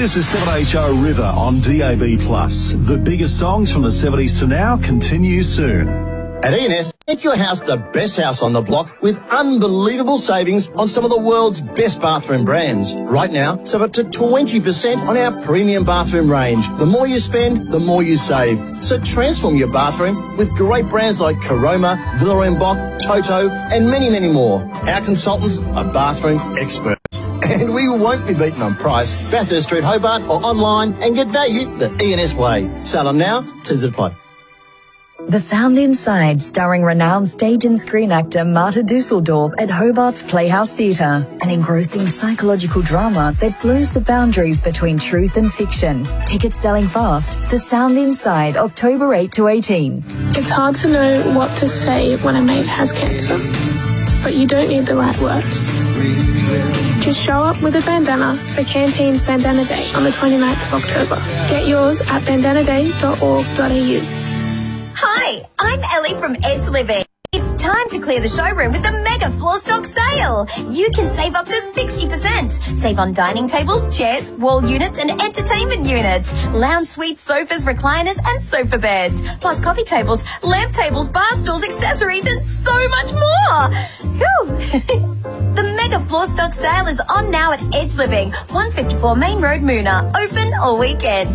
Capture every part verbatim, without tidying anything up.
This is seven H O River on D A B plus. The biggest songs from the seventies to now continue soon. At E N S, get your house the best house on the block with unbelievable savings on some of the world's best bathroom brands. Right now, save up to twenty percent on our premium bathroom range. The more you spend, the more you save. So transform your bathroom with great brands like Caroma, Villa en Boch, Toto, and many, many more. Our consultants are bathroom experts. And we won't be beaten on price. Bathurst Street, Hobart, or online and get value the E N S way. Sale on now, to the pot. The Sound Inside, starring renowned stage and screen actor Marta Dusseldorp at Hobart's Playhouse Theatre. An engrossing psychological drama that blurs the boundaries between truth and fiction. Tickets selling fast. The Sound Inside, October eighth to eighteenth. It's hard to know what to say when a mate has cancer, but you don't need the right words. Just show up with a bandana for Canteen's Bandana Day on the twenty-ninth of October. Get yours at bandana day dot org dot a u. Hi, I'm Ellie from Edge Living. It's time to clear the showroom with the mega floor stock sale. You can save up to sixty percent. Save on dining tables, chairs, wall units and entertainment units. Lounge suites, sofas, recliners and sofa beds. Plus coffee tables, lamp tables, bar stools, accessories and so much more. Whew. The mega floor stock sale is on now at Edge Living, one fifty-four Main Road, Moona. Open all weekend.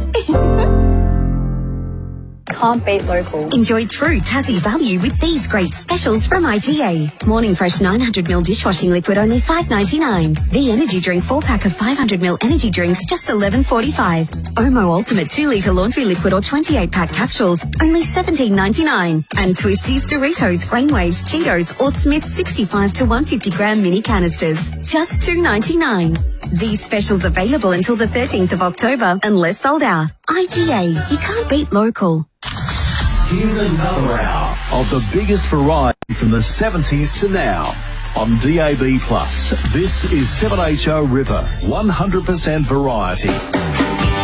Can't beat local. Enjoy true Tassie value with these great specials from I G A. Morning Fresh nine hundred milliliter dishwashing liquid only five ninety-nine. V Energy Drink four pack of five hundred milliliter energy drinks just eleven forty-five. Omo Ultimate two litre laundry liquid or twenty-eight pack capsules only seventeen ninety-nine. And Twisties, Doritos, Grainwaves, Cheetos or Smith sixty-five to one hundred fifty gram mini canisters just two ninety-nine. These specials available until the thirteenth of October unless sold out. I G A, you can't beat local. Here's another hour of the biggest variety from the seventies to now on D A B plus. This is seven H O River, one hundred percent variety.